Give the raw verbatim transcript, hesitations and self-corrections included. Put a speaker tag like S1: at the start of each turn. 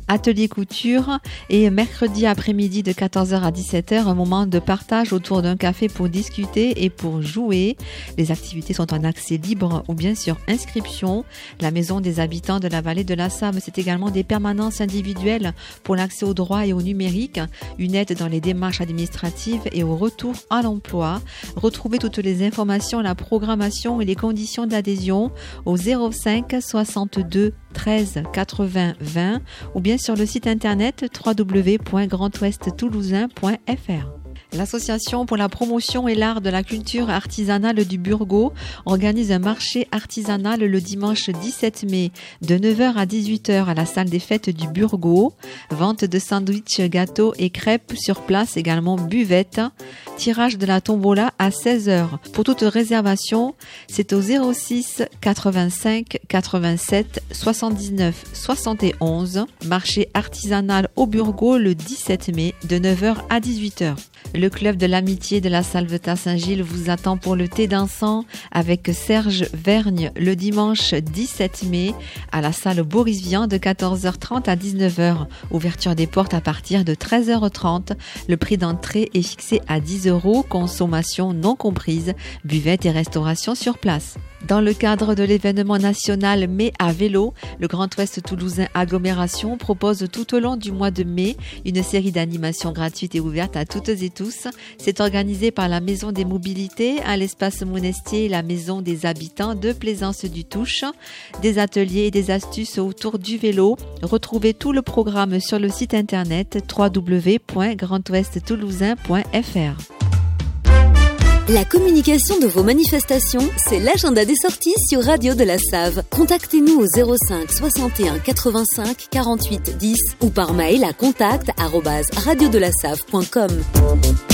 S1: atelier couture et mercredi après-midi de quatorze heures à dix-sept heures, un moment de partage autour d'un café pour discuter et pour jouer. Les activités sont en accès libre ou bien sur inscription. La maison des habitants de la vallée de la Save, c'est également des permanences individuelles pour l'accès aux droits et au numérique, une aide dans les démarches administratives et au retour à l'emploi. Retrouvez toutes les informations, la programmation et les conditions d'adhésion au zéro cinq soixante-deux treize quatre-vingts vingt ou bien sur le site internet w w w point grand ouest toulousain point f r. L'Association pour la promotion et l'art de la culture artisanale du Burgo organise un marché artisanal le dimanche dix-sept mai de neuf heures à dix-huit heures à la salle des fêtes du Burgo. Vente de sandwichs, gâteaux et crêpes sur place, également buvette. Tirage de la tombola à seize heures. Pour toute réservation, c'est au zéro six quatre-vingt-cinq quatre-vingt-sept soixante-dix-neuf soixante et onze. Marché artisanal au Burgo le dix-sept mai de neuf heures à dix-huit heures. Le club de l'amitié de la Salvetat Saint-Gilles vous attend pour le thé dansant avec Serge Vergne le dimanche dix-sept mai à la salle Boris Vian de quatorze heures trente à dix-neuf heures. Ouverture des portes à partir de treize heures trente. Le prix d'entrée est fixé à dix euros, consommation non comprise, buvette et restauration sur place. Dans le cadre de l'événement national Mai à vélo, le Grand Ouest Toulousain Agglomération propose tout au long du mois de mai une série d'animations gratuites et ouvertes à toutes et tous. C'est organisé par la Maison des Mobilités à l'espace Monestier et la Maison des Habitants de Plaisance du Touche. Des ateliers et des astuces autour du vélo. Retrouvez tout le programme sur le site internet w w w point grand ouest toulousain point f r.
S2: La communication de vos manifestations, c'est l'agenda des sorties sur Radio de la Save. Contactez-nous au zéro cinq soixante et un quatre-vingt-cinq quarante-huit dix ou par mail à contact arobase radio de la save point com.